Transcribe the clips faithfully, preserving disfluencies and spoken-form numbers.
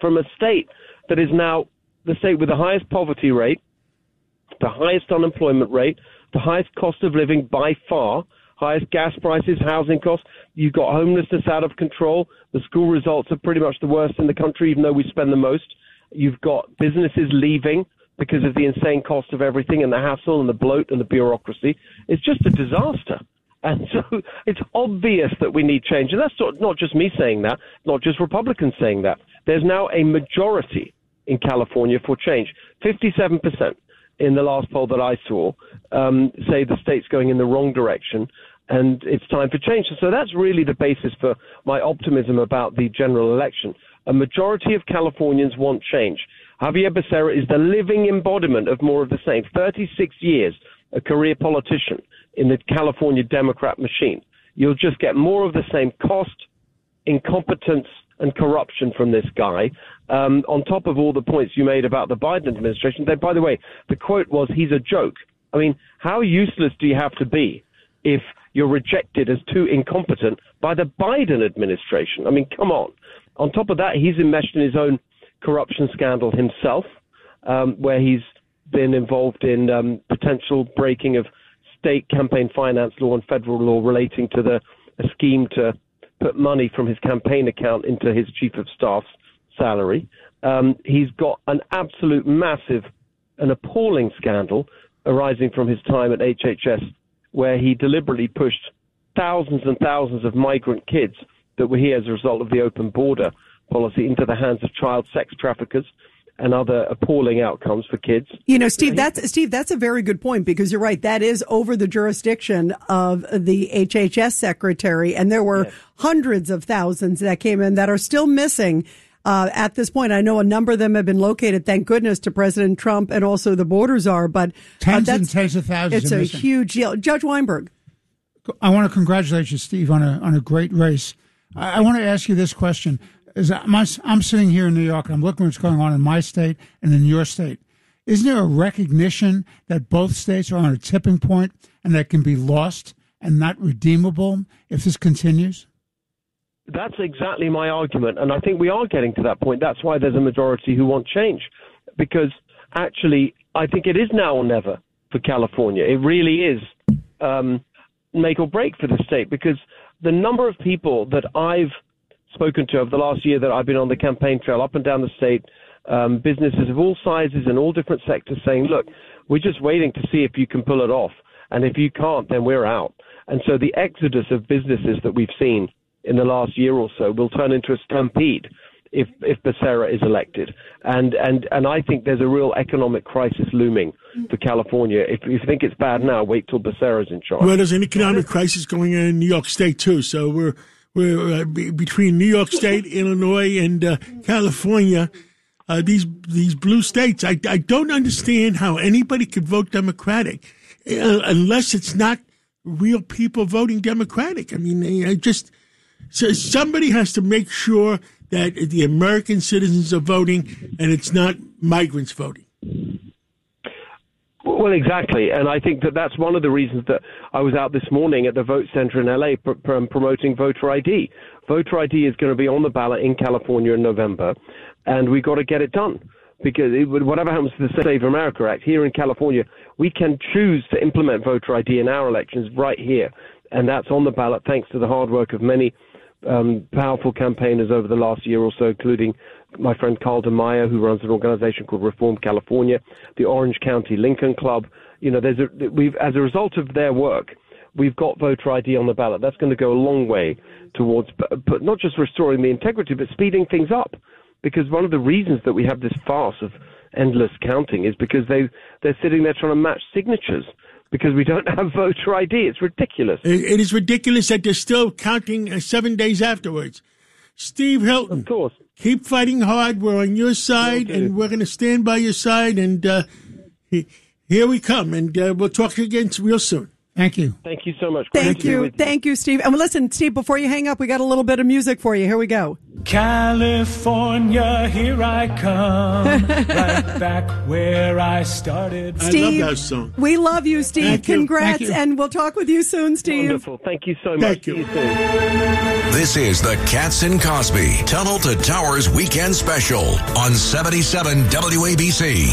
from a state that is now the state with the highest poverty rate, the highest unemployment rate, the highest cost of living by far, highest gas prices, housing costs. You've got homelessness out of control. The school results are pretty much the worst in the country, even though we spend the most. You've got businesses leaving because of the insane cost of everything and the hassle and the bloat and the bureaucracy. It's just a disaster. And so it's obvious that we need change. And that's not just me saying that, not just Republicans saying that. There's now a majority in California for change. fifty-seven percent in the last poll that I saw um, say the state's going in the wrong direction and it's time for change. So that's really the basis for my optimism about the general election. A majority of Californians want change. Javier Becerra is the living embodiment of more of the same. thirty-six years, a career politician in the California Democrat machine. You'll just get more of the same cost, incompetence, and corruption from this guy, um, on top of all the points you made about the Biden administration. They, by the way, the quote was, he's a joke. I mean, how useless do you have to be if you're rejected as too incompetent by the Biden administration? I mean, come on. On top of that, he's enmeshed in his own corruption scandal himself, um, where he's been involved in um, potential breaking of state campaign finance law and federal law relating to the a scheme to put money from his campaign account into his chief of staff's salary. Um, he's got an absolute massive, an appalling scandal arising from his time at H H S, where he deliberately pushed thousands and thousands of migrant kids that were here as a result of the open border policy into the hands of child sex traffickers and other appalling outcomes for kids. You know, Steve, that's Steve, that's a very good point, because you're right. That is over the jurisdiction of the H H S secretary. And there were yes. hundreds of thousands that came in that are still missing uh, at this point. I know a number of them have been located, thank goodness, to President Trump and also the border czar. But tens uh, and tens of thousands. It's a missing. huge deal. Judge Weinberg. I want to congratulate you, Steve, on a on a great race. I, I want to ask you this question. Is I'm, I'm sitting here in New York and I'm looking at what's going on in my state and in your state. Isn't there a recognition that both states are on a tipping point and that can be lost and not redeemable if this continues? That's exactly my argument. And I think we are getting to that point. That's why there's a majority who want change. Because actually, I think it is now or never for California. It really is um, make or break for the state, because the number of people that I've spoken to over the last year that I've been on the campaign trail up and down the state, um, businesses of all sizes and all different sectors saying, look, we're just waiting to see if you can pull it off. And if you can't, then we're out. And so the exodus of businesses that we've seen in the last year or so will turn into a stampede if, if Becerra is elected. And, and, and I think there's a real economic crisis looming for California. If you think it's bad now, wait till Becerra's in charge. Well, there's an economic crisis going on in New York State, too. So we're We're uh, b- between New York State, Illinois, and uh, California. Uh, these these blue states. I, I don't understand how anybody could vote Democratic uh, unless it's not real people voting Democratic. I mean, I just so somebody has to make sure that the American citizens are voting and it's not migrants voting. Well, exactly. And I think that that's one of the reasons that I was out this morning at the Vote Center in L A pr- pr- promoting voter I D. Voter I D is going to be on the ballot in California in November, and we've got to get it done. Because it, whatever happens to the Save America Act, here in California, we can choose to implement voter I D in our elections right here. And that's on the ballot thanks to the hard work of many um, powerful campaigners over the last year or so, including my friend Carl DeMaio, who runs an organization called Reform California, the Orange County Lincoln Club. You know, there's a, we've, as a result of their work, we've got voter I D on the ballot. That's going to go a long way towards, but not just restoring the integrity, but speeding things up. Because one of the reasons that we have this farce of endless counting is because they, they're sitting there trying to match signatures because we don't have voter I D. It's ridiculous. It, it is ridiculous that they're still counting uh, seven days afterwards. Steve Hilton. Of course. Keep fighting hard. We're on your side, okay. And we're going to stand by your side. And uh, here we come. And uh, we'll talk to you again real soon. Thank you. Thank you so much. Thank Great to be you. with Thank you, Steve. And listen, Steve, before you hang up, we got a little bit of music for you. Here we go. California, here I come, right back where I started. Steve, I love that song. We love you, Steve. Thank you. Congrats, Thank you. and we'll talk with you soon, Steve. Wonderful. Thank you so much. Thank you. See you soon. This is the Katz and Cosby Tunnel to Towers Weekend Special on seventy-seven W A B C.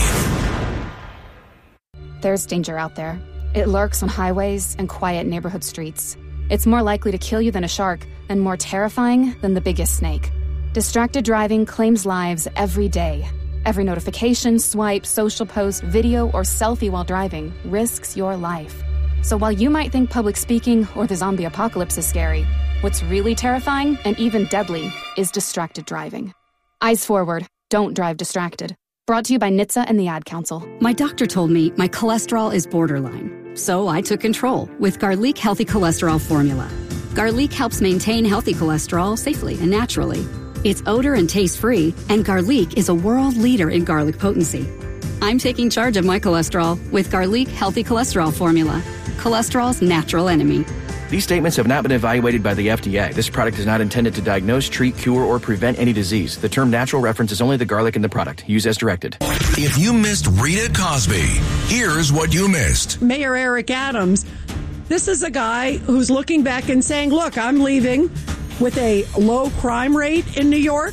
There's danger out there. It lurks on highways and quiet neighborhood streets. It's more likely to kill you than a shark, and more terrifying than the biggest snake. Distracted driving claims lives every day. Every notification, swipe, social post, video, or selfie while driving risks your life. So while you might think public speaking or the zombie apocalypse is scary, what's really terrifying and even deadly is distracted driving. Eyes forward. Don't drive distracted. Brought to you by N H T S A and the Ad Council. My doctor told me my cholesterol is borderline, so I took control with Garlic Healthy Cholesterol Formula. Garlic helps maintain healthy cholesterol safely and naturally. It's odor and taste-free, and Garlic is a world leader in garlic potency. I'm taking charge of my cholesterol with Garlic Healthy Cholesterol Formula, cholesterol's natural enemy. These statements have not been evaluated by the F D A. This product is not intended to diagnose, treat, cure, or prevent any disease. The term natural references only the garlic in the product. Use as directed. If you missed Rita Cosby, here's what you missed. Mayor Eric Adams, this is a guy who's looking back and saying, look, I'm leaving with a low crime rate in New York.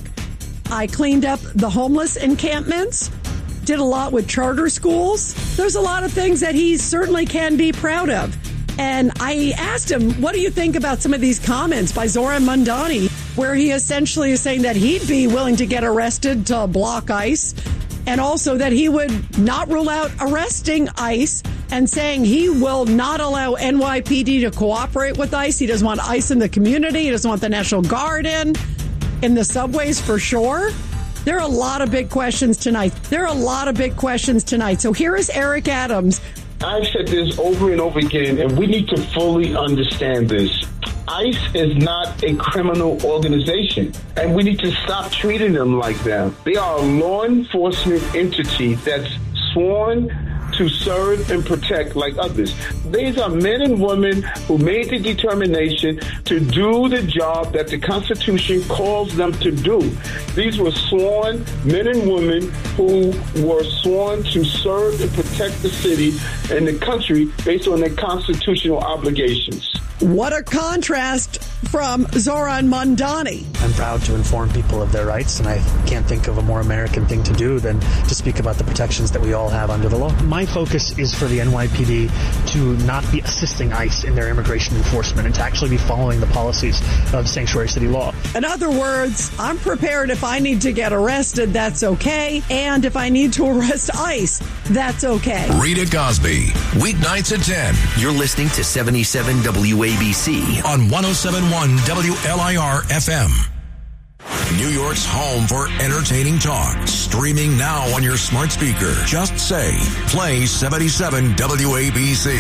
I cleaned up the homeless encampments, did a lot with charter schools. There's a lot of things that he certainly can be proud of. And I asked him, what do you think about some of these comments by Zoran Mondani, where he essentially is saying that he'd be willing to get arrested to block ICE, and also that he would not rule out arresting ICE, and saying he will not allow N Y P D to cooperate with ICE. He doesn't want ICE in the community. He doesn't want the National Guard in, in the subways for sure. There are a lot of big questions tonight. There are a lot of big questions tonight. So here is Eric Adams. I've said this over and over again, and we need to fully understand this. ICE is not a criminal organization, and we need to stop treating them like that. They are a law enforcement entity that's sworn to serve and protect like others. These are men and women who made the determination to do the job that the Constitution calls them to do. These were sworn men and women who were sworn to serve and protect the city and the country based on their constitutional obligations. What a contrast from Zoran Mondani. I'm proud to inform people of their rights, and I can't think of a more American thing to do than to speak about the protections that we all have under the law. My focus is for the N Y P D to not be assisting ICE in their immigration enforcement and to actually be following the policies of sanctuary city law. In other words, I'm prepared if I need to get arrested, that's okay. And if I need to arrest ICE, that's okay. Rita Cosby, weeknights at ten. You're listening to seventy-seven W A B C on one oh seven point one W L I R F M. New York's home for entertaining talk. Streaming now on your smart speaker. Just say, play seventy-seven W A B C.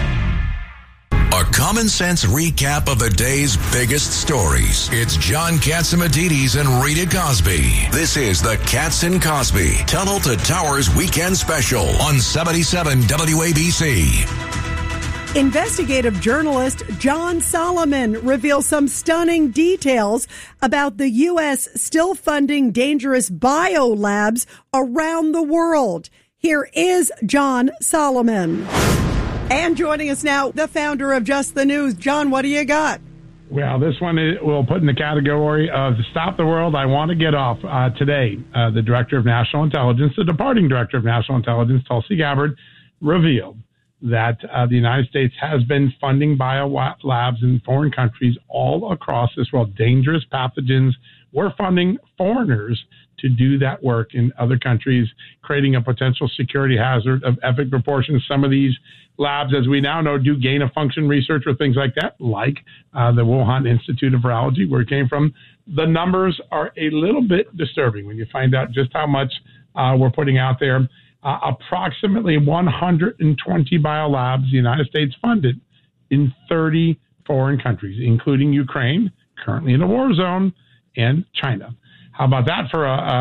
A common sense recap of the day's biggest stories. It's John Catsimatidis and Rita Cosby. This is the Katz and Cosby Tunnel to Towers Weekend Special on seventy-seven W A B C. Investigative journalist John Solomon reveals some stunning details about the U S still funding dangerous biolabs around the world. Here is John Solomon. And joining us now, the founder of Just the News. John, what do you got? Well, this one is, we'll put in the category of Stop the World, I Want to Get Off. Uh, today, uh, the Director of National Intelligence, the departing Director of National Intelligence, Tulsi Gabbard, revealed that uh, the United States has been funding biolabs in foreign countries all across this world. Dangerous pathogens. We're funding foreigners to do that work in other countries, creating a potential security hazard of epic proportions. Some of these labs, as we now know, do gain-of-function research or things like that, like uh, the Wuhan Institute of Virology, where it came from. The numbers are a little bit disturbing when you find out just how much uh, we're putting out there. Uh, approximately one hundred twenty biolabs the United States funded in thirty foreign countries, including Ukraine, currently in a war zone, and China. How about that for a,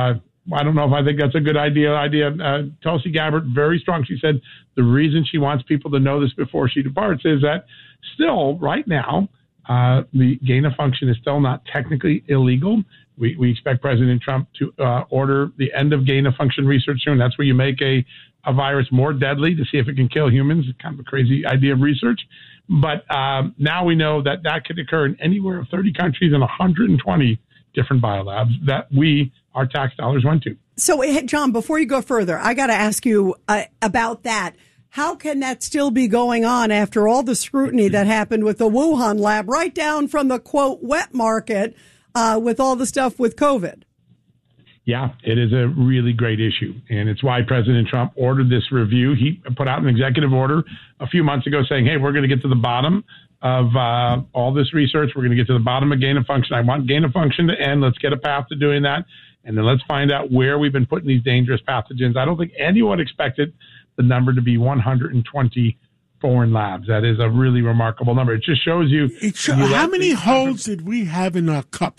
I don't know if I think that's a good idea. Idea. Uh, Tulsi Gabbard, very strong. She said the reason she wants people to know this before she departs is that still right now, uh, the gain of function is still not technically illegal. We, we expect President Trump to uh, order the end of gain of function research soon. That's where you make a, a virus more deadly to see if it can kill humans. It's kind of a crazy idea of research. But um, now we know that that could occur in anywhere of thirty countries and one hundred twenty different biolabs that we, our tax dollars, went to. So, John, before you go further, I got to ask you uh, about that. How can that still be going on after all the scrutiny that happened with the Wuhan lab, right down from the, quote, wet market, uh, with all the stuff with COVID? Yeah, it is a really great issue. And it's why President Trump ordered this review. He put out an executive order a few months ago saying, hey, we're going to get to the bottom of uh, all this research. We're going to get to the bottom of gain of function. I want gain of function to end. Let's get a path to doing that. And then let's find out where we've been putting these dangerous pathogens. I don't think anyone expected the number to be one hundred twenty foreign labs. That is a really remarkable number. It just shows you. It show, you how many holes did we have in our cup?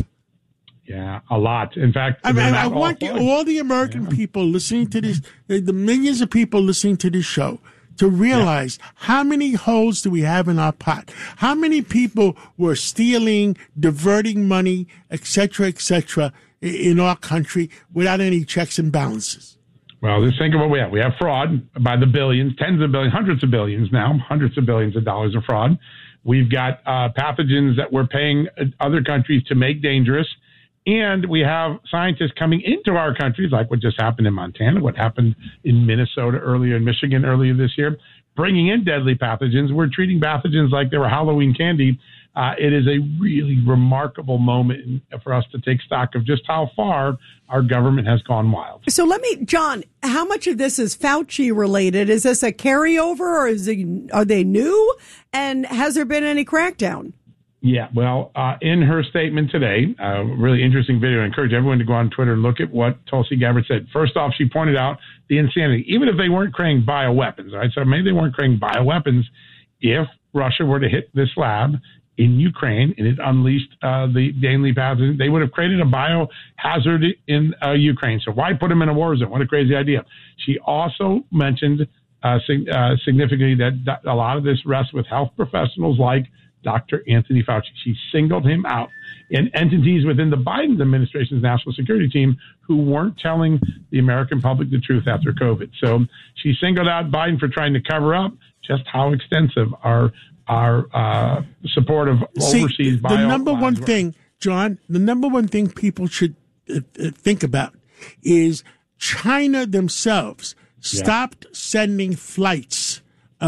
Yeah, a lot. In fact, I, mean, I want the, all the American yeah. people listening to this, the, the millions of people listening to this show, to realize yeah. how many holes do we have in our pot? How many people were stealing, diverting money, et cetera, et cetera, in our country without any checks and balances? Well, just think of what we have. We have fraud by the billions, tens of billions, hundreds of billions now, hundreds of billions of dollars of fraud. We've got uh, pathogens that we're paying other countries to make dangerous. And we have scientists coming into our countries, like what just happened in Montana, what happened in Minnesota earlier, in Michigan earlier this year, bringing in deadly pathogens. We're treating pathogens like they were Halloween candy. Uh, it is a really remarkable moment for us to take stock of just how far our government has gone wild. So let me, John, how much of this is Fauci related? Is this a carryover, or is it, are they new? And has there been any crackdown? Yeah, well, uh, in her statement today, a uh, really interesting video. I encourage everyone to go on Twitter and look at what Tulsi Gabbard said. First off, she pointed out the insanity. Even if they weren't creating bioweapons, right? So maybe they weren't creating bioweapons. If Russia were to hit this lab in Ukraine and it unleashed uh, the deadly pathogen, they would have created a biohazard in uh, Ukraine. So why put them in a war zone? What a crazy idea. She also mentioned uh, sig- uh, significantly that, that a lot of this rests with health professionals like Doctor Anthony Fauci. She singled him out, and entities within the Biden administration's national security team who weren't telling the American public the truth after COVID. So she singled out Biden for trying to cover up just how extensive our our uh, support of See, overseas bio. The number one were. thing, John, the number one thing people should uh, think about is China themselves yeah. stopped sending flights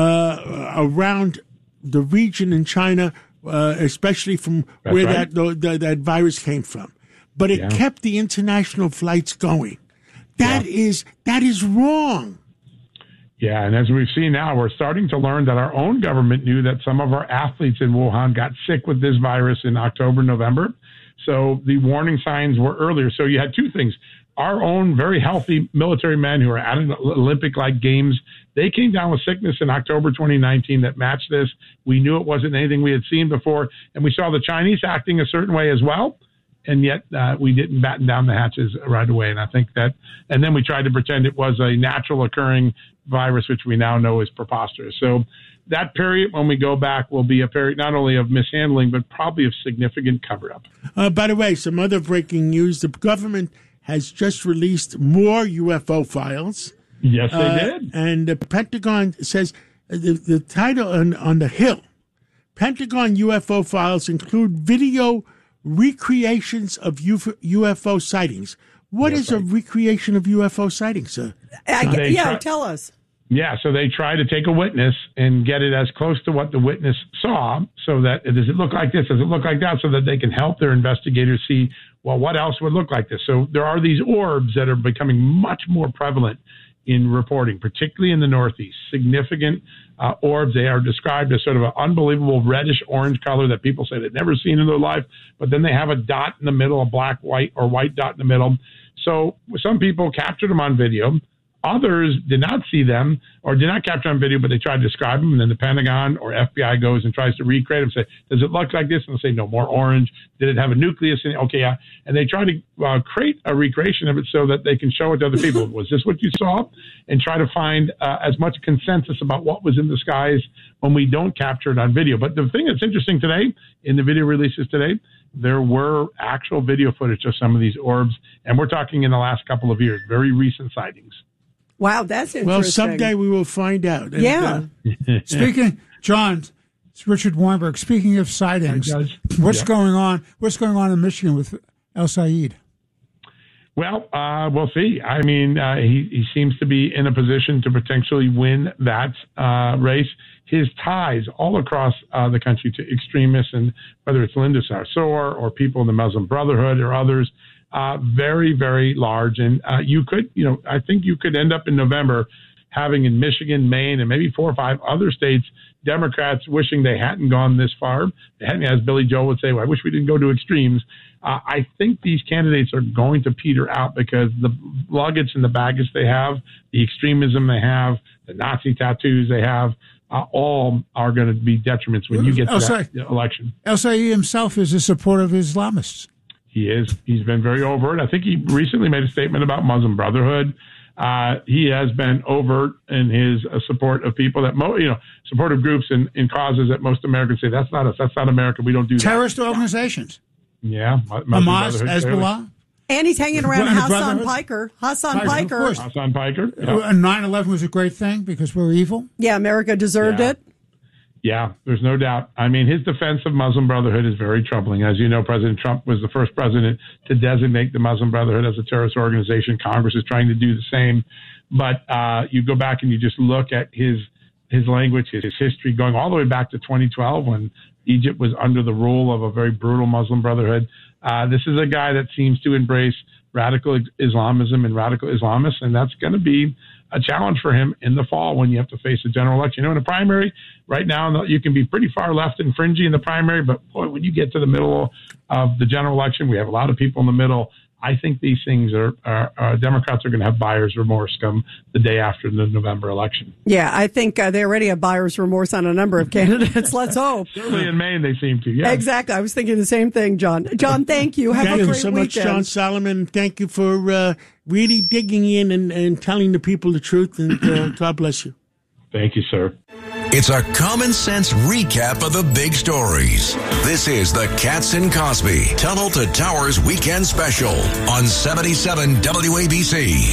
uh, around the region in China, uh, especially from That's where right. that, that that virus came from, but it yeah. kept the international flights going. That yeah. is that is wrong. Yeah, and as we've seen now, we're starting to learn that our own government knew that some of our athletes in Wuhan got sick with this virus in October, November. So the warning signs were earlier. So you had two things. Our own very healthy military men who are at Olympic-like games, they came down with sickness in October twenty nineteen that matched this. We knew it wasn't anything we had seen before. And we saw the Chinese acting a certain way as well. And yet uh, we didn't batten down the hatches right away. And I think that, and then we tried to pretend it was a natural occurring virus, which we now know is preposterous. So that period, when we go back, will be a period not only of mishandling, but probably of significant cover-up. Uh, by the way, some other breaking news. The government has just released more U F O files. Yes, they uh, did. And the Pentagon says, uh, the, the title on, on the Hill, Pentagon U F O files include video recreations of U F O sightings. What That's is right. a recreation of U F O sightings, sir? I, yeah, try, tell us. Yeah, so they try to take a witness and get it as close to what the witness saw, so that, does it look like this? Does it look like that? So that they can help their investigators see, well, what else would look like this? So there are these orbs that are becoming much more prevalent in reporting, particularly in the Northeast. Significant uh, orbs. They are described as sort of an unbelievable reddish orange color that people say they've never seen in their life, but then they have a dot in the middle, a black, white, or white dot in the middle. So some people captured them on video. others did not see them or did not capture on video, but they tried to describe them. And then the Pentagon or F B I goes and tries to recreate them. Say, does it look like this? And they'll say, no, more orange. Did it have a nucleus in it? Okay, yeah. And they try to uh, create a recreation of it so that they can show it to other people. Was this what you saw? And try to find uh, as much consensus about what was in the skies when we don't capture it on video. But the thing that's interesting today, in the video releases today, there were actual video footage of some of these orbs. And we're talking in the last couple of years, very recent sightings. Wow, that's interesting. Well, someday we will find out. And, yeah. Uh, Speaking, John, it's Richard Weinberg. Speaking of sightings, what's yeah. going on? What's going on in Michigan with El Sayed? Well, uh, we'll see. I mean, uh, he, he seems to be in a position to potentially win that uh, race. His ties all across uh, the country to extremists, and whether it's Linda Sarsour or people in the Muslim Brotherhood or others, uh, very, very large. And uh, you could, you know, I think you could end up in November having in Michigan, Maine, and maybe four or five other states, Democrats wishing they hadn't gone this far. They hadn't, as Billy Joel would say, well, I wish we didn't go to extremes. Uh, I think these candidates are going to peter out because the luggage and the baggage they have, the extremism they have, the Nazi tattoos they have, uh, all are going to be detriments when you get to El that Sayed, election. El Sayed himself is a supporter of Islamists. He is. He's been very overt. I think he recently made a statement about Muslim Brotherhood. Uh, he has been overt in his uh, support of people that, mo- you know, supportive groups and, and causes that most Americans say, that's not us, that's not America, we don't do Terrorist that. organizations. Yeah. Hamas, Hezbollah. And he's hanging around And the Hassan Brotherhood. Piker. Hassan Piker, of Piker. course. Hassan Piker. Uh, nine eleven was a great thing because we're evil. Yeah, America deserved Yeah. it. Yeah, there's no doubt. I mean, his defense of Muslim Brotherhood is very troubling. As you know, President Trump was the first president to designate the Muslim Brotherhood as a terrorist organization. Congress is trying to do the same. But uh, you go back and you just look at his his language, his, his history, going all the way back to twenty twelve when Egypt was under the rule of a very brutal Muslim Brotherhood. Uh, this is a guy that seems to embrace radical Islamism and radical Islamists, and that's going to be a challenge for him in the fall when you have to face a general election. You know, in a primary, right now, you can be pretty far left and fringy in the primary, but boy, when you get to the middle of the general election, we have a lot of people in the middle. I think these things are, are, are Democrats are going to have buyer's remorse come the day after the November election. Yeah, I think uh, they already have buyer's remorse on a number of candidates. Let's hope. Certainly in Maine, they seem to. Yeah, exactly. I was thinking the same thing, John. John, thank you. Have thank a you great so much, weekend. John Solomon. Thank you for uh, really digging in and, and telling the people the truth. And uh, God bless you. Thank you, sir. It's a common sense recap of the big stories. This is the Katz and Cosby Tunnel to Towers Weekend Special on seventy-seven W A B C.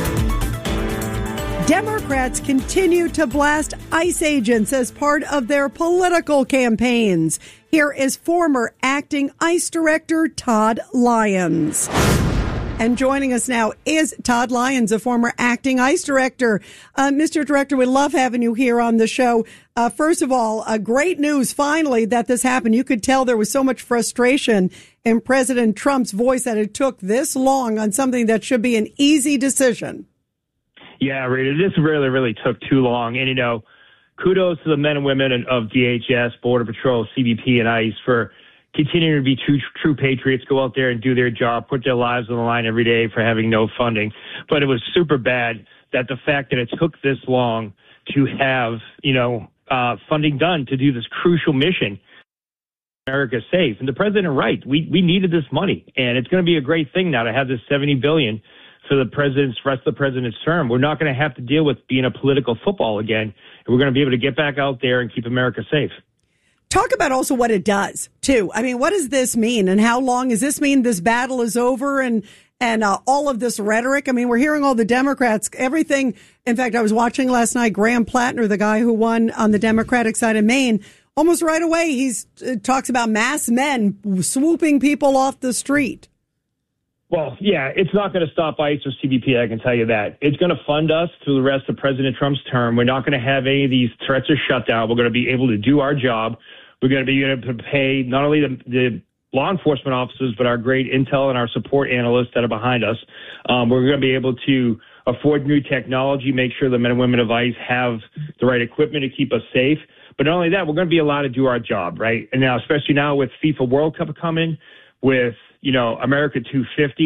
Democrats continue to blast ICE agents as part of their political campaigns. Here is former acting ICE Director Todd Lyons. And joining us now is Todd Lyons, a former acting ICE director. Uh, Mister Director, we love having you here on the show. Uh, first of all, uh, great news, finally, that this happened. You could tell there was so much frustration in President Trump's voice that it took this long on something that should be an easy decision. Yeah, Rita, this really, really took too long. And, you know, kudos to the men and women of D H S, Border Patrol, C B P, and ICE for continuing to be true, true patriots, go out there and do their job, put their lives on the line every day for having no funding. But it was super bad that the fact that it took this long to have, you know, uh, funding done to do this crucial mission, America safe. And the president, right, we, we needed this money. And it's going to be a great thing now to have this seventy billion dollars for the president's rest of the president's term. We're not going to have to deal with being a political football again. And we're going to be able to get back out there and keep America safe. Talk about also what it does, too. I mean, what does this mean, and how long does this mean this battle is over, and and uh, all of this rhetoric? I mean, we're hearing all the Democrats, everything. In fact, I was watching last night, Graham Plattner, the guy who won on the Democratic side of Maine, almost right away, he uh, talks about mass men swooping people off the street. Well, yeah, it's not going to stop ICE or C B P, I can tell you that. It's going to fund us through the rest of President Trump's term. We're not going to have any of these threats of shutdown. We're going to be able to do our job. We're going to be able to pay not only the, the law enforcement officers, but our great intel and our support analysts that are behind us. Um, we're going to be able to afford new technology, make sure the men and women of ICE have the right equipment to keep us safe. But not only that, we're going to be allowed to do our job, right? And now, especially now with FIFA World Cup coming, with, you know, America two fifty,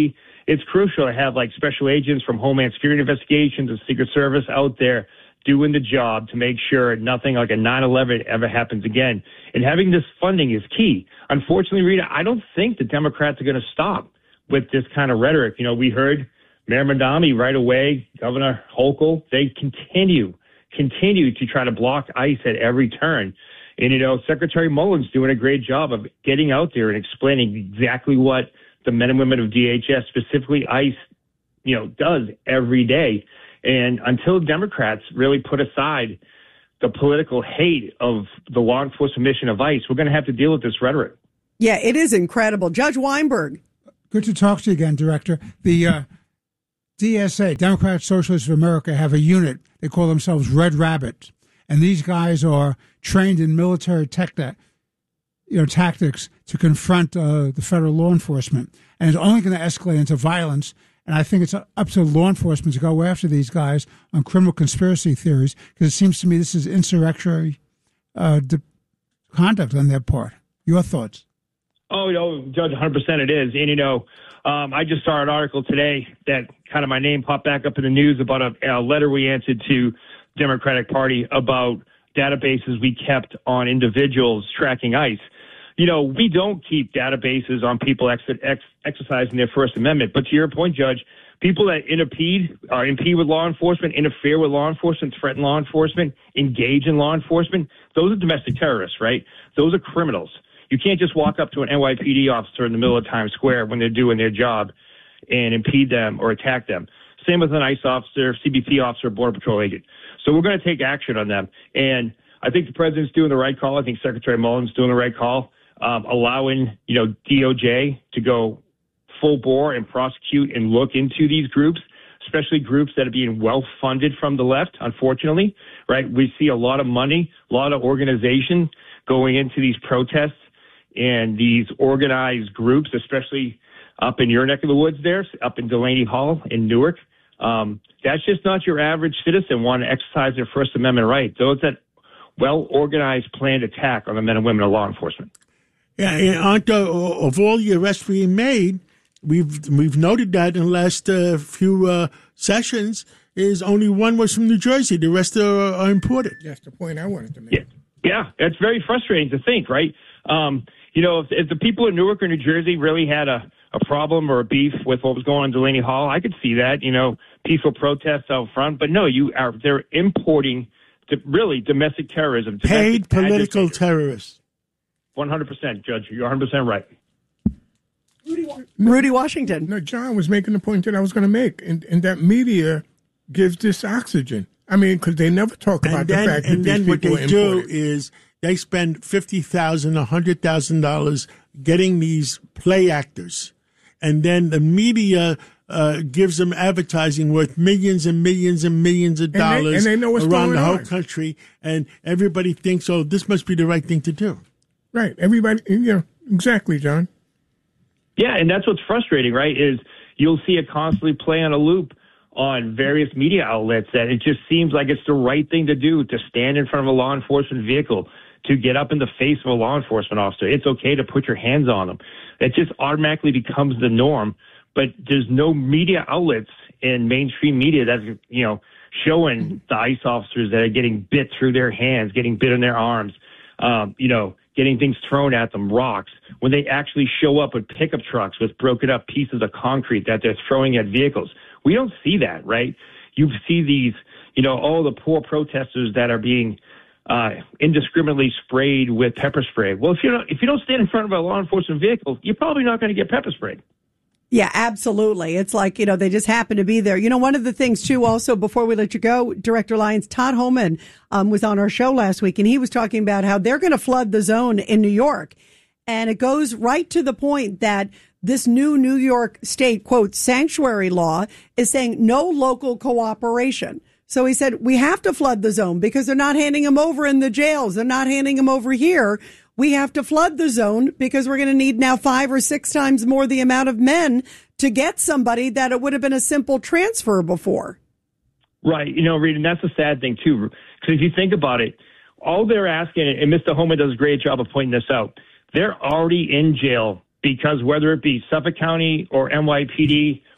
it's crucial to have like special agents from Homeland Security Investigations and Secret Service out there doing the job to make sure nothing like a nine eleven ever happens again. And having this funding is key. Unfortunately, Rita, I don't think the Democrats are going to stop with this kind of rhetoric. You know, we heard Mayor Mondami right away, Governor Hochul, they continue, continue to try to block ICE at every turn. And, you know, Secretary Mullins doing a great job of getting out there and explaining exactly what the men and women of D H S, specifically ICE, you know, does every day. And until Democrats really put aside the political hate of the law enforcement mission of ICE, we're going to have to deal with this rhetoric. Yeah, it is incredible. Judge Weinberg. Good to talk to you again, Director. The uh, D S A, Democratic Socialists of America, have a unit. They call themselves Red Rabbit. And these guys are trained in military tech that, you know, tactics to confront uh, the federal law enforcement. And it's only going to escalate into violence. And I think it's up to law enforcement to go after these guys on criminal conspiracy theories, because it seems to me this is insurrectionary uh, de- conduct on their part. Your thoughts? Oh, you know, Judge, one hundred percent it is. And, you know, um, I just saw an article today that kind of my name popped back up in the news about a, a letter we answered to Democratic Party about databases we kept on individuals tracking ICE. You know, we don't keep databases on people ex- ex- exercising their First Amendment. But to your point, Judge, people that impede, uh, impede with law enforcement, interfere with law enforcement, threaten law enforcement, engage in law enforcement, those are domestic terrorists, right? Those are criminals. You can't just walk up to an N Y P D officer in the middle of Times Square when they're doing their job and impede them or attack them. Same with an ICE officer, C B P officer, Border Patrol agent. So we're going to take action on them. And I think the president's doing the right call. I think Secretary Mullins is doing the right call, um, allowing, you know, D O J to go full bore and prosecute and look into these groups, especially groups that are being well funded from the left, unfortunately, right? We see a lot of money, a lot of organization going into these protests and these organized groups, especially up in your neck of the woods there, up in Delaney Hall in Newark. Um, that's just not your average citizen want to exercise their First Amendment right. Those that well-organized, planned attack on the men and women of law enforcement. Yeah, and aren't uh, of all the arrests being made, we've we've noted that in the last uh, few uh, sessions, is only one was from New Jersey. The rest are, are imported. That's the point I wanted to make. Yeah, yeah, it's very frustrating to think, right? Um, you know, if, if the people in Newark or New Jersey really had a, a problem or a beef with what was going on in Delaney Hall, I could see that, you know, peaceful protests out front. But no, you are they're importing to really domestic terrorism. Paid political terrorists. one hundred percent, Judge. You're one hundred percent right. Rudy, Rudy Washington. No, John was making the point that I was going to make, and, and that media gives this oxygen. I mean, because they never talk about and the then, fact that and these then what people they are do imported. is they spend fifty thousand dollars, one hundred thousand dollars getting these play actors. And then the media uh, gives them advertising worth millions and millions and millions of And they- dollars and they know what's around going the whole on. country. And everybody thinks, oh, this must be the right thing to do. Right. Everybody, you know, exactly, John. Yeah, and that's what's frustrating, right, is you'll see it constantly play on a loop on various media outlets that it just seems like it's the right thing to do to stand in front of a law enforcement vehicle, to get up in the face of a law enforcement officer. It's okay to put your hands on them. It just automatically becomes the norm. But there's no media outlets in mainstream media that's, you know, showing the ICE officers that are getting bit through their hands, getting bit in their arms, um, you know, getting things thrown at them, rocks, when they actually show up with pickup trucks with broken up pieces of concrete that they're throwing at vehicles. We don't see that, right? You see these, you know, all the poor protesters that are being uh, indiscriminately sprayed with pepper spray. Well, if you don't, if you don't stand in front of a law enforcement vehicle, you're probably not going to get pepper sprayed. Yeah, absolutely. It's like, you know, they just happen to be there. You know, one of the things, too, also, before we let you go, Director Lyons, Todd Holman um, was on our show last week, and he was talking about how they're going to flood the zone in New York. And it goes right to the point that this new New York State, quote, sanctuary law is saying no local cooperation. So he said, we have to flood the zone because they're not handing them over in the jails. They're not handing them over here. We have to flood the zone because we're going to need now five or six times more the amount of men to get somebody that it would have been a simple transfer before. Right. You know, Reed, and that's the sad thing, too, because if you think about it, all they're asking, and Mister Holman does a great job of pointing this out, they're already in jail because whether it be Suffolk County or N Y P D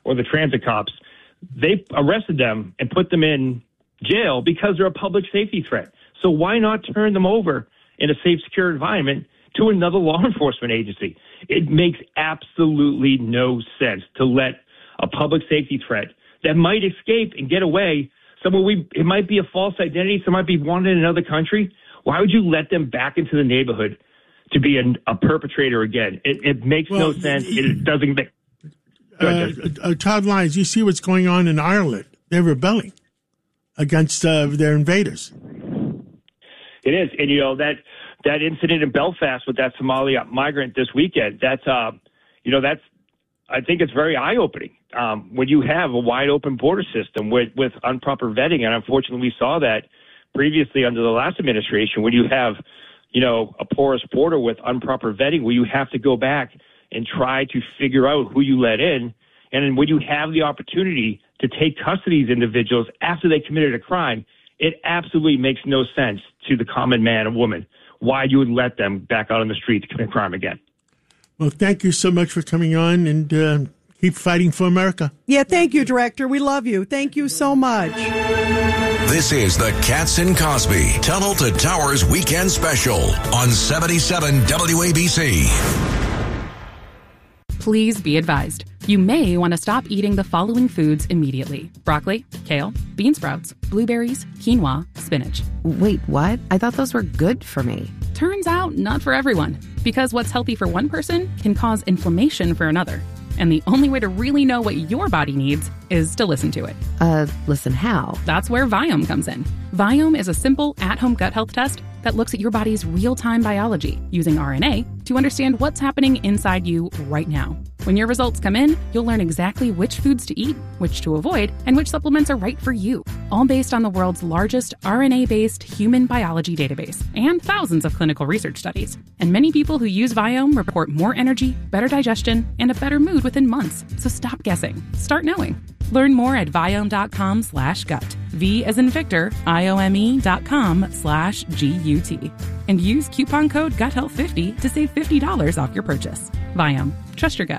or the transit cops, they arrested them and put them in jail because they're a public safety threat. So why not turn them over in a safe, secure environment to another law enforcement agency? It makes absolutely no sense to let a public safety threat that might escape and get away, someone we, it might be a false identity, someone might be wanted in another country. Why would you let them back into the neighborhood to be an, a perpetrator again? It, it makes well, no sense. It, it doesn't make... Uh, uh, Todd Lyons, you see what's going on in Ireland. They're rebelling against uh, their invaders. It is. And, you know, that that incident in Belfast with that Somali migrant this weekend, that's, uh, you know, that's, I think it's very eye-opening um, when you have a wide-open border system with, with improper vetting. And unfortunately, we saw that previously under the last administration when you have, you know, a porous border with improper vetting where you have to go back and try to figure out who you let in. And then when you have the opportunity to take custody of these individuals after they committed a crime, it absolutely makes no sense to the common man or woman why you would let them back out on the street to commit crime again. Well, thank you so much for coming on, and uh, keep fighting for America. Yeah, thank you, Director. We love you. Thank you so much. This is the Katz and Cosby Tunnel to Towers Weekend Special on seventy-seven W A B C. Please be advised. You may want to stop eating the following foods immediately. Broccoli, kale, bean sprouts, blueberries, quinoa, spinach. Wait, what? I thought those were good for me. Turns out not for everyone, because what's healthy for one person can cause inflammation for another. And the only way to really know what your body needs is to listen to it. Uh, listen how? That's where Viome comes in. Viome is a simple at-home gut health test that looks at your body's real-time biology using R N A to understand what's happening inside you right now. When your results come in, you'll learn exactly which foods to eat, which to avoid, and which supplements are right for you, all based on the world's largest R N A-based human biology database and thousands of clinical research studies. And many people who use Viome report more energy, better digestion, and a better mood within months. So stop guessing. Start knowing. Learn more at Viome.com slash gut. V as in Victor, I-O-M-E dot com slash G-U-T. And use coupon code gut health fifty to save fifty dollars off your purchase. Viome. Trust your gut.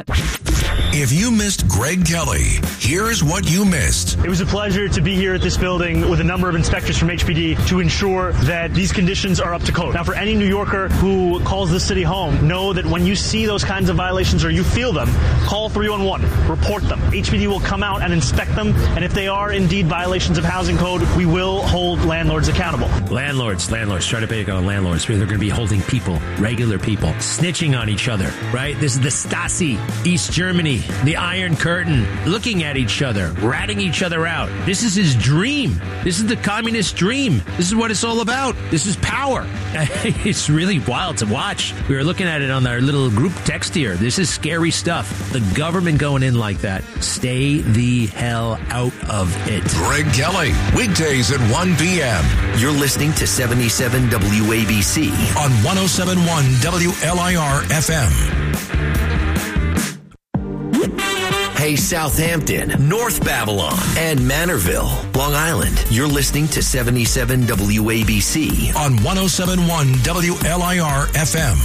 If you missed Greg Kelly, here's what you missed. It was a pleasure to be here at this building with a number of inspectors from H P D to ensure that these conditions are up to code. Now, for any New Yorker who calls this city home, know that when you see those kinds of violations or you feel them, call three one one. Report them. H P D will come out and inspect them, and if they are indeed violations of housing code, we will hold landlords accountable. Landlords, landlords, try to pay on landlords. They're going to be holding people, regular people, snitching on each other, right? This is the Stasi, East Germany, the Iron Curtain, looking at each other, ratting each other out. This is his dream. This is the communist dream. This is what it's all about. This is power. It's really wild to watch. We were looking at it on our little group text here. This is scary stuff. The government going in like that. Stay the hell out of it. Greg Kelly, weekdays at one p.m. You're listening to seventy-seven W A B C on one oh seven point one W L I R F M. Hey, Southampton, North Babylon, and Manorville, Long Island. You're listening to seventy-seven W A B C on one oh seven point one W L I R F M.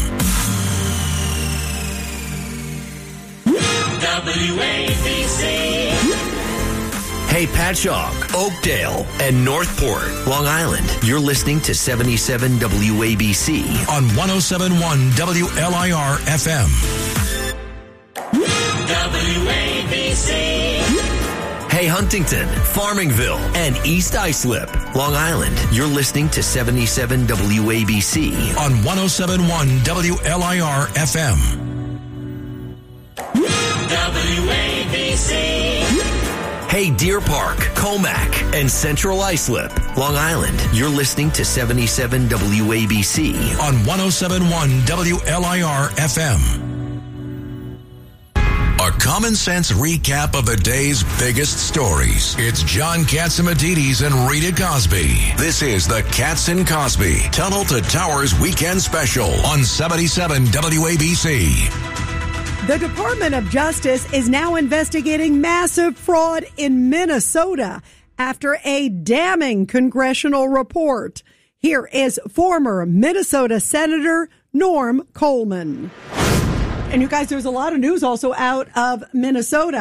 W A B C. Hey, Patchogue, Oakdale, and Northport, Long Island. You're listening to seventy-seven W A B C on one oh seven point one W L I R F M. W A B C. Hey, Huntington, Farmingville, and East Islip, Long Island. You're listening to seventy-seven W A B C on one oh seven point one W L I R F M. W A B C. Hey, Deer Park, Comac, and Central Islip, Long Island. You're listening to seventy-seven W A B C on one oh seven point one W L I R F M. A common sense recap of the day's biggest stories. It's John Catsimatidis and Rita Cosby. This is the Katz and Cosby Tunnel to Towers Weekend Special on seventy-seven W A B C. The Department of Justice is now investigating massive fraud in Minnesota after a damning congressional report. Here is former Minnesota Senator Norm Coleman. And you guys, there's a lot of news also out of Minnesota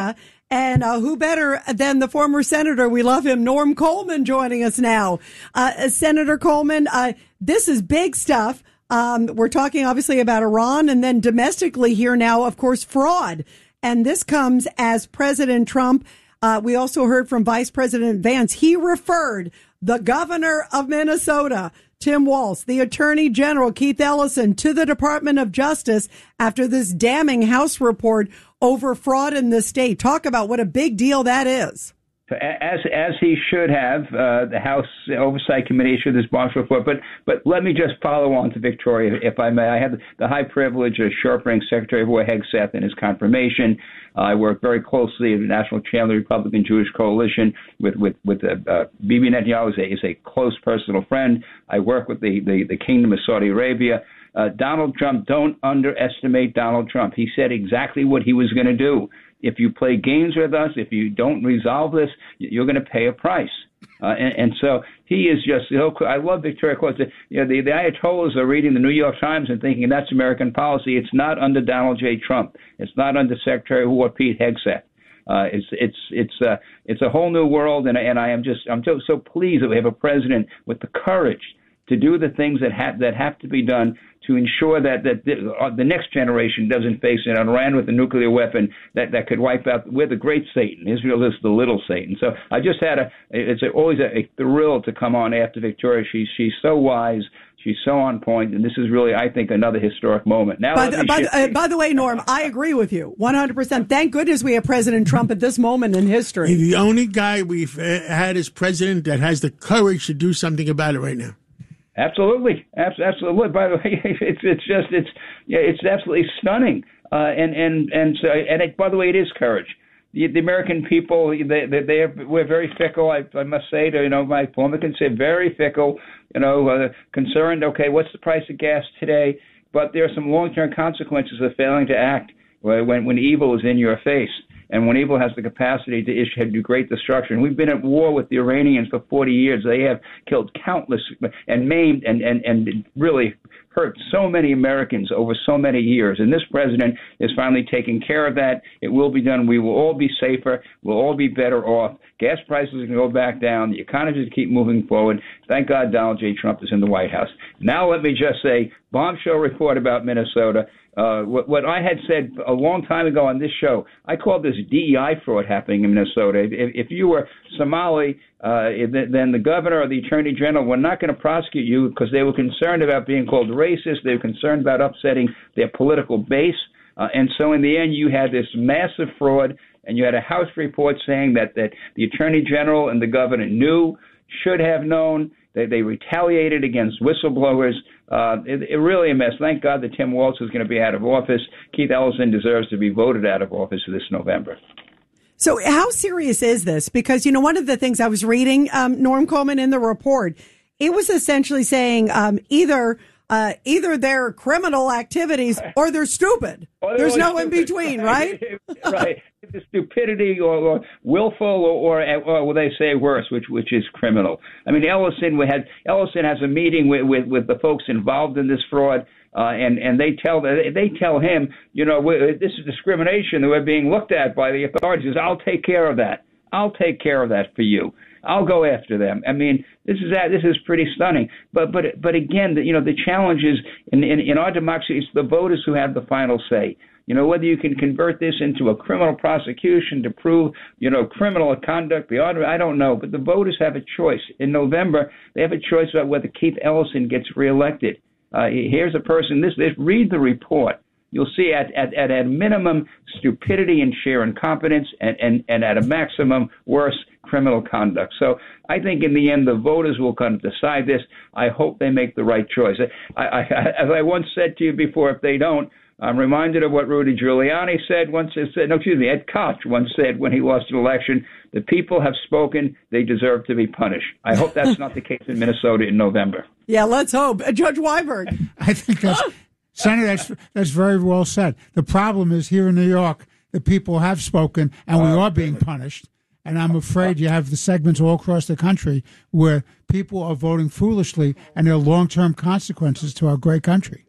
And uh, who better than the former senator? We love him, Norm Coleman, joining us now. Uh, Senator Coleman, uh, this is big stuff. Um, we're talking obviously about Iran, and then domestically here now, of course, fraud. And this comes as President Trump. Uh, we also heard from Vice President Vance. He referred the governor of Minnesota, Tim Walz, the Attorney General, Keith Ellison, to the Department of Justice after this damning House report over fraud in the state. Talk about what a big deal that is. As as he should have, uh, the House Oversight Committee issued this bombshell report. But but let me just follow on to Victoria, if I may. I had the high privilege of sharpening Secretary Roy Hegseth in his confirmation. Uh, I work very closely as the national chair of the Republican Jewish Coalition with with with uh, uh, Bibi Netanyahu is a, is a close personal friend. I work with the the, the Kingdom of Saudi Arabia. Uh, Donald Trump, don't underestimate Donald Trump. He said exactly what he was going to do. If you play games with us, if you don't resolve this, you're going to pay a price. Uh, and, and so he is just, you know, I love Victoria quotes. You know, the, the Ayatollahs are reading the New York Times and thinking that's American policy. It's not under Donald J. Trump. It's not under Secretary or Pete Hegseth. Uh, it's it's it's uh, it's a whole new world, and and I am just I'm so, so pleased that we have a president with the courage to do the things that have that have to be done to ensure that that the, uh, the next generation doesn't face an Iran with a nuclear weapon that, that could wipe out. We're the great Satan. Israel is the little Satan. So I just had a. It's a, always a, a thrill to come on after Victoria. She's she's so wise. She's so on point, and this is really, I think, another historic moment. Now, by the, by, the, uh, by the way, Norm, I agree with you one hundred percent. Thank goodness we have President Trump at this moment in history. The only guy we've had as president that has the courage to do something about it right now. Absolutely, absolutely. By the way, it's it's just it's yeah, it's absolutely stunning. Uh, and and and so, and it, by the way, it is courage. The, the American people, they they, they are, we're very fickle. I, I must say, to you know, my former can say very fickle. You know, uh, concerned. Okay, what's the price of gas today? But there are some long-term consequences of failing to act when when evil is in your face. And when evil has the capacity to issue, do great destruction. We've been at war with the Iranians for forty years. They have killed countless and maimed and, and, and really hurt so many Americans over so many years. And this president is finally taking care of that. It will be done. We will all be safer. We'll all be better off. Gas prices can go back down. The economy will keep moving forward. Thank God Donald J. Trump is in the White House. Now let me just say, bombshell report about Minnesota. Uh, what, what I had said a long time ago on this show, I called this D E I fraud happening in Minnesota. If, if you were Somali, uh, then the governor or the attorney general were not going to prosecute you because they were concerned about being called racist. They were concerned about upsetting their political base. Uh, and so in the end, you had this massive fraud, and you had a House report saying that, that the attorney general and the governor knew, should have known. They, they retaliated against whistleblowers. Uh, it, it really a mess. Thank God that Tim Walz is going to be out of office. Keith Ellison deserves to be voted out of office this November. So how serious is this? Because, you know, one of the things I was reading, um, Norm Coleman, in the report, it was essentially saying um, either uh, either they're criminal activities or they're stupid. Or they're There's no stupid. in between, right? Right. The stupidity or, or willful or, or, or will they say worse, which which is criminal. I mean, Ellison we had Ellison has a meeting with, with, with the folks involved in this fraud, uh, and and they tell they tell him, you know, this is discrimination that we're being looked at by the authorities. I'll take care of that. I'll take care of that for you. I'll go after them. I mean, this is that. This is pretty stunning. But but but again, the, you know, the challenge is in, in in our democracy, it's the voters who have the final say. You know, whether you can convert this into a criminal prosecution to prove, you know, criminal conduct, the order, I don't know. But the voters have a choice. In November, they have a choice about whether Keith Ellison gets reelected. Uh, here's a person, this, this, read the report. You'll see at, at, at a minimum stupidity and sheer incompetence, and, and, and at a maximum worse criminal conduct. So I think in the end the voters will come to decide this. I hope they make the right choice. I, I, as I once said to you before, if they don't, I'm reminded of what Rudy Giuliani said once. Said, no, excuse me, Ed Koch once said when he lost an election, the people have spoken, they deserve to be punished. I hope that's not the case in Minnesota in November. Yeah, let's hope. Uh, Judge Weiberg. I think that's, Senator, that's, that's very well said. The problem is here in New York, the people have spoken, and we are being punished. And I'm afraid you have the segments all across the country where people are voting foolishly, and there are long-term consequences to our great country.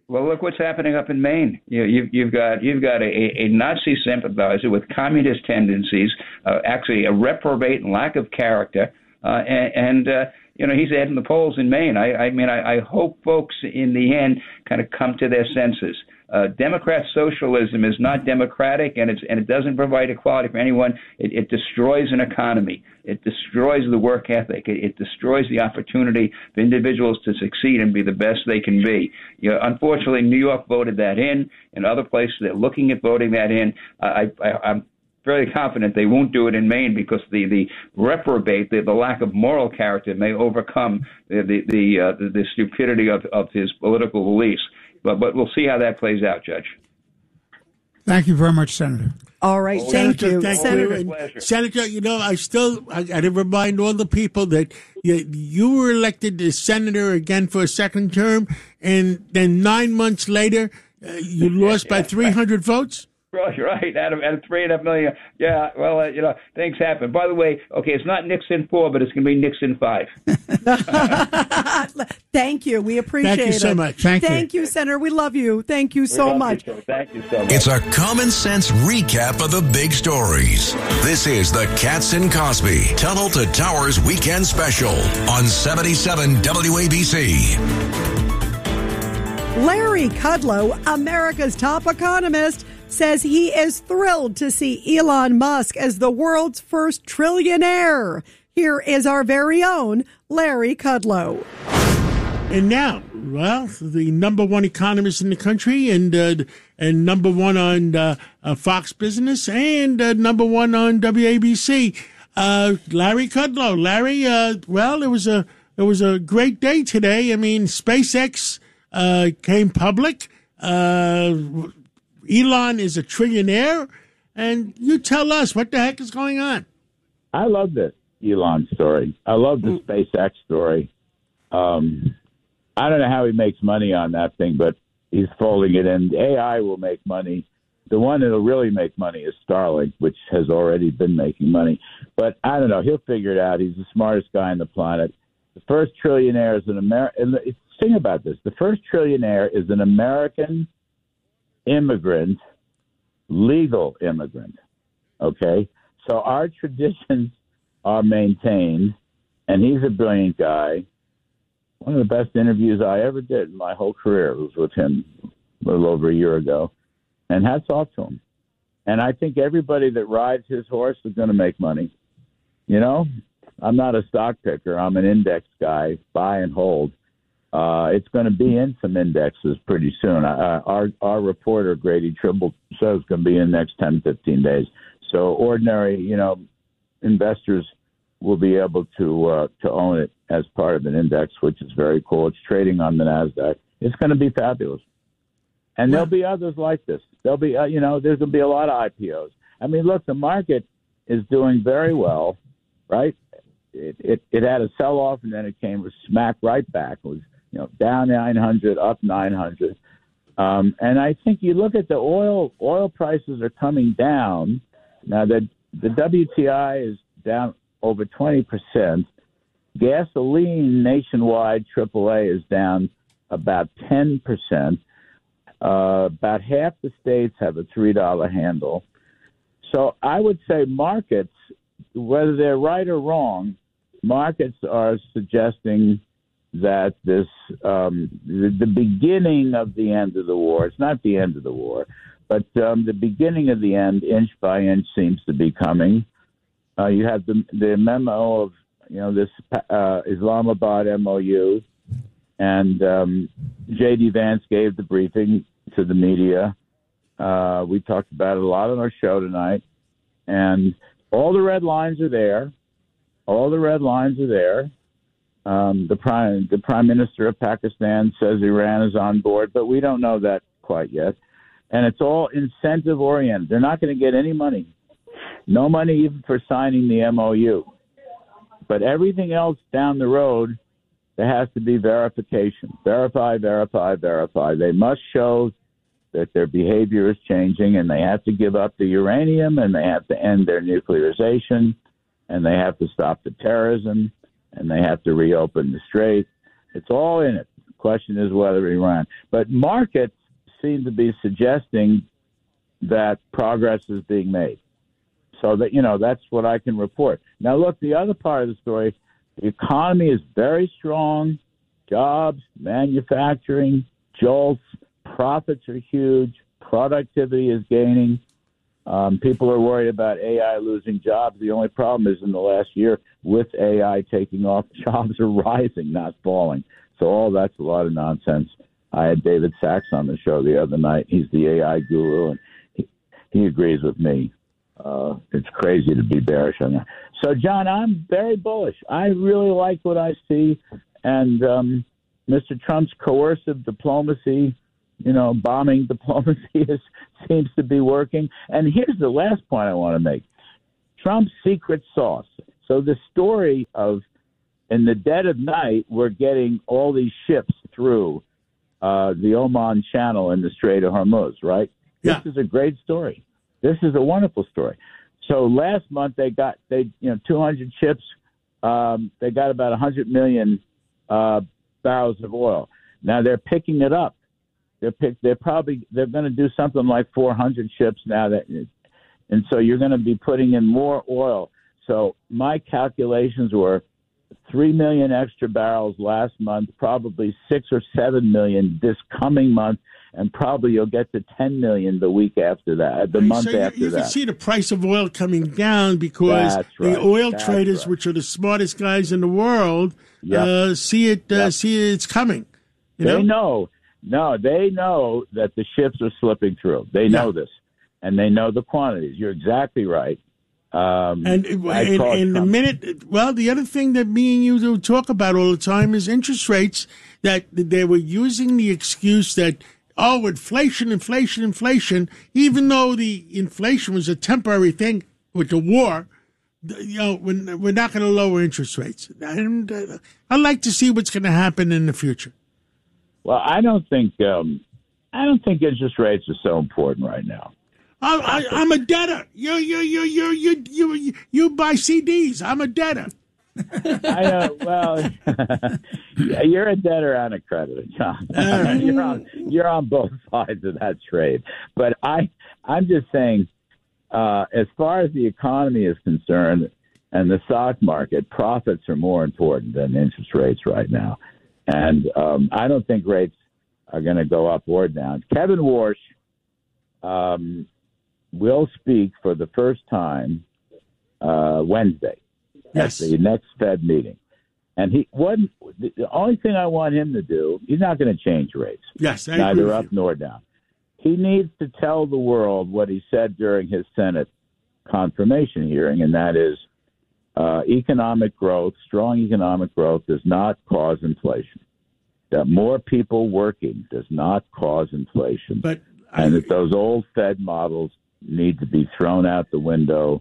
Well, look what's happening up in Maine. You, you've, you've got you've got a, a Nazi sympathizer with communist tendencies, uh, actually a reprobate and lack of character, uh, and, and uh, you know he's ahead in the polls in Maine. I, I mean, I, I hope folks in the end kind of come to their senses. Uh, Democrat socialism is not democratic, and it's and it doesn't provide equality for anyone. It, it destroys an economy. It destroys the work ethic. It, it destroys the opportunity for individuals to succeed and be the best they can be. You know, unfortunately, New York voted that in. In other places, they're looking at voting that in. I, I, I'm very confident they won't do it in Maine because the, the reprobate, the, the lack of moral character may overcome the the the, uh, the, the stupidity of, of his political beliefs. But, but we'll see how that plays out, Judge. Thank you very much, Senator. All right, Oh, thank Senator, you. Thank Senator. you. And Senator, you know, I still, I, I remind all the people that you, you were elected as senator again for a second term, and then nine months later, uh, you lost by three hundred votes? Right, right. Out of, out of three and a half million. Yeah, well, uh, you know, things happen. By the way, okay, it's not Nixon four, but it's going to be Nixon five. Thank you. We appreciate it. Thank you so much. Thank you. Thank you, Senator. We love you. Thank you so love much. you, Thank you so much. It's a common sense recap of the big stories. This is the Katz and Cosby Tunnel to Towers Weekend Special on seventy-seven W A B C. Larry Kudlow, America's top economist, says he is thrilled to see Elon Musk as the world's first trillionaire. Here is our very own Larry Kudlow. And now, well, the number one economist in the country, and uh, and number one on uh, uh, Fox Business, and uh, number one on W A B C, uh, Larry Kudlow. Larry, uh, well, it was a it was a great day today. I mean, SpaceX uh, came public. Uh, Elon is a trillionaire, and you tell us what the heck is going on. I love this Elon story. I love the SpaceX story. Um, I don't know how he makes money on that thing, but he's folding it in. A I will make money. The one that'll really make money is Starlink, which has already been making money. But I don't know. He'll figure it out. He's the smartest guy on the planet. The first trillionaire is an American. Think about this. The first trillionaire is an American immigrant, legal immigrant. Okay? So our traditions are maintained, and he's a brilliant guy. One of the best interviews I ever did in my whole career was with him a little over a year ago. And hats off to him. And I think everybody that rides his horse is going to make money. You know, I'm not a stock picker. I'm an index guy, buy and hold. Uh, it's going to be in some indexes pretty soon. Uh, our our reporter, Grady Tribble, says it's going to be in the next ten, fifteen days. So ordinary, you know, investors will be able to uh, to own it as part of an index, which is very cool. It's trading on the NASDAQ. It's going to be fabulous. And there'll be others like this. There'll be, uh, you know, there's going to be a lot of I P Os. I mean, look, the market is doing very well, right? It it, it had a sell-off, and then it came smack right back. It was, you know, down nine hundred, up nine hundred. Um, and I think you look at the oil, oil prices are coming down. Now, the, the W T I is down over twenty percent. Gasoline nationwide, triple A, is down about ten percent. Uh, about half the states have a three dollar handle. So I would say markets, whether they're right or wrong, markets are suggesting that this um, the, the beginning of the end of the war, it's not the end of the war, but um, the beginning of the end, inch by inch, seems to be coming. Uh, you have the, the memo of, you know, this uh, Islamabad M O U, and um, J D. Vance gave the briefing to the media. Uh, we talked about it a lot on our show tonight, and all the red lines are there. All the red lines are there. Um, the prime the prime minister of Pakistan says Iran is on board, but we don't know that quite yet. And it's all incentive oriented. They're not going to get any money. No money even for signing the M O U. But everything else down the road, there has to be verification. Verify, verify, verify. They must show that their behavior is changing, and they have to give up the uranium, and they have to end their nuclearization, and they have to stop the terrorism, and they have to reopen the Strait. It's all in it. Question is whether Iran. But markets seem to be suggesting that progress is being made. So that, you know, that's what I can report. Now, look, the other part of the story, the economy is very strong. Jobs, manufacturing, jolts, profits are huge. Productivity is gaining. Um, people are worried about A I losing jobs. The only problem is in the last year, with A I taking off, jobs are rising, not falling. So all that's a lot of nonsense. I had David Sachs on the show the other night. He's the A I guru, and he, he agrees with me. Uh, it's crazy to be bearish on that. So, John, I'm very bullish. I really like what I see. And um, Mister Trump's coercive diplomacy, you know, bombing diplomacy is, seems to be working. And here's the last point I want to make. Trump's secret sauce. So the story of in the dead of night, we're getting all these ships through uh, the Oman Channel in the Strait of Hormuz, right? Yeah. This is a great story. This is a wonderful story. So last month they got they you know two hundred ships. Um, they got about one hundred million uh, barrels of oil. Now they're picking it up. They're pick, They're probably they're going to do something like four hundred ships now. That and so you're going to be putting in more oil. So my calculations were three million extra barrels last month, probably six or seven million this coming month, and probably you'll get to ten million the week after that, the month so after you, you that. can see the price of oil coming down because That's right. the oil That's traders, right. which are the smartest guys in the world, Yep. uh, see it. Uh, Yep. See it's coming. You They know? know. No, they know that the ships are slipping through. They know this, and they know the quantities. You're exactly right. Um, And I and, call and the Trump- minute, well, the other thing that me and you do talk about all the time is interest rates. That they were using the excuse that oh, inflation, inflation, inflation. Even though the inflation was a temporary thing with the war, you know, we're, we're not going to lower interest rates. And uh, I'd like to see what's going to happen in the future. Well, I don't think um, I don't think interest rates are so important right now. I, I, I'm a debtor. You you you you you you you buy C Ds. I'm a debtor. I know. Well, you're a debtor and a creditor, John. you're on you're on both sides of that trade. But I I'm just saying, uh, as far as the economy is concerned and the stock market, profits are more important than interest rates right now. And um, I don't think rates are going to go up or down. Kevin Warsh um, will speak for the first time uh, Wednesday yes. at the next Fed meeting. And he one the only thing I want him to do, he's not going to change rates. Yes, I neither agree up with you. nor down. He needs to tell the world what he said during his Senate confirmation hearing, and that is uh, economic growth, strong economic growth does not cause inflation. That more people working does not cause inflation. But and that those old Fed models need to be thrown out the window,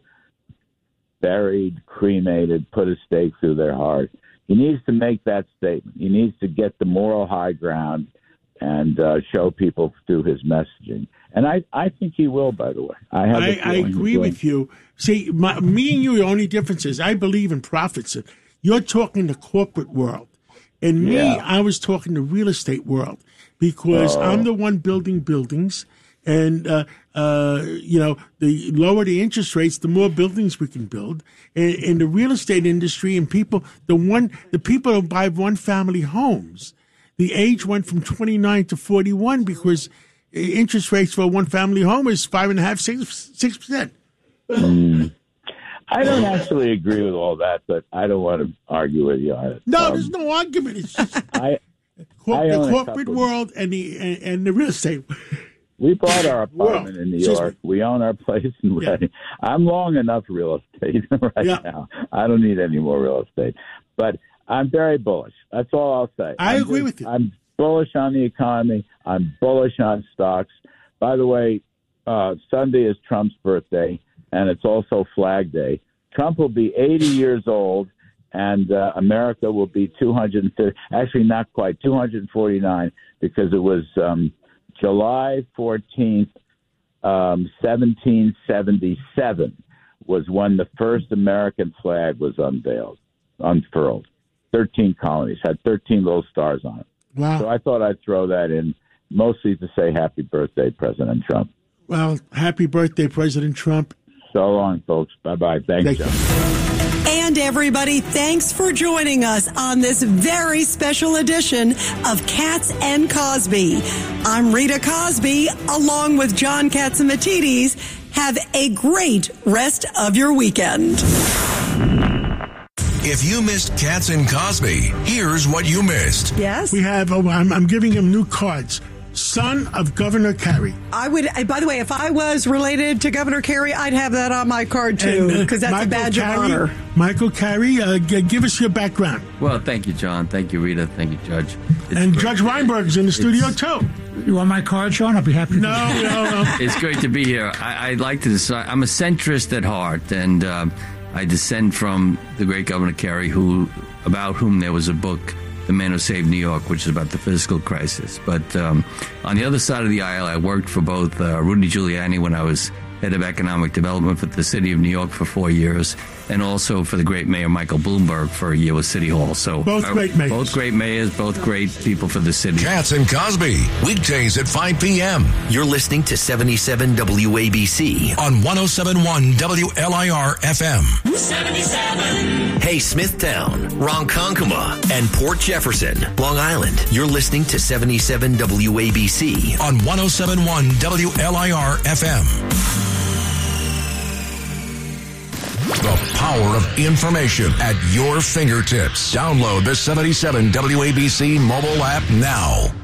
buried, cremated, put a stake through their heart. He needs to make that statement. He needs to get the moral high ground and uh, show people through his messaging. And I, I think he will, by the way. I have. I, I agree with you. See, my, me and you, the only difference is I believe in profits. You're talking the corporate world. And me, Yeah. I was talking the real estate world because Oh. I'm the one building buildings. And, uh, uh, you know, the lower the interest rates, the more buildings we can build. And, and the real estate industry and people, the one, the people who buy one family homes, the age went from twenty-nine to forty-one because interest rates for a one family home is five and a half, six, six percent. Mm. I don't actually agree with all that, but I don't want to argue with you on it. No, Um, there's no argument. It's just I, cor- I the own a corporate couple- world and the and, and the real estate. We bought our apartment in New excuse York. We own our place in Reading. I'm long enough real estate right Yeah. now. I don't need any more real estate. But I'm very bullish. That's all I'll say. I I'm agree just- with you. I'm bullish on the economy. I'm bullish on stocks. By the way, uh, Sunday is Trump's birthday, and it's also Flag Day. Trump will be eighty years old, and uh, America will be two hundred fifty. Actually, not quite, two hundred forty-nine, because it was um, July fourteenth, um, seventeen seventy-seven was when the first American flag was unveiled, unfurled. thirteen colonies, had thirteen little stars on it. Wow. So I thought I'd throw that in, mostly to say happy birthday, President Trump. Well, happy birthday, President Trump. So long, folks. Bye-bye. Thanks, Thank John. And everybody, thanks for joining us on this very special edition of Katz and Cosby. I'm Rita Cosby, along with John Catsimatidis. Have a great rest of your weekend. If you missed Katz and Cosby, here's what you missed. Yes? We have, oh, I'm, I'm giving him new cards. Son of Governor Carey. I would, by the way, if I was related to Governor Carey, I'd have that on my card too, because uh, that's Michael a badge Carey, of honor. Michael Carey, uh, g- give us your background. Well, thank you, John. Thank you, Rita. Thank you, Judge. It's and great. Judge Weinberg's in the studio it's, too. You want my card, Sean? I'll be happy. No, no, no. It's great to be here. I, I'd like to decide. I'm a centrist at heart, and um, I descend from the great Governor Carey, who, about whom there was a book, The Man Who Saved New York, which is about the fiscal crisis. But um, on the other side of the aisle, I worked for both uh, Rudy Giuliani when I was head of economic development for the city of New York for four years, and also for the great mayor Michael Bloomberg for a year with City Hall. So both uh, great mayors. Both great mayors, both great people for the city. Katz and Cosby, weekdays at five p.m. You're listening to seventy-seven W A B C on one oh seven point one W L I R F M. seventy-seven. Hey, Smithtown, Ronkonkoma, and Port Jefferson, Long Island. You're listening to seventy-seven W A B C on one oh seven point one W L I R F M. The power of information at your fingertips. Download the seventy-seven W A B C mobile app now.